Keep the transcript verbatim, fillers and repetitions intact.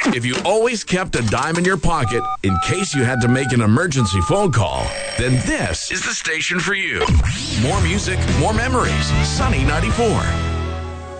If you always kept a dime in your pocket in case you had to make an emergency phone call, then this is the station for you. More music, more memories. Sunny ninety-four.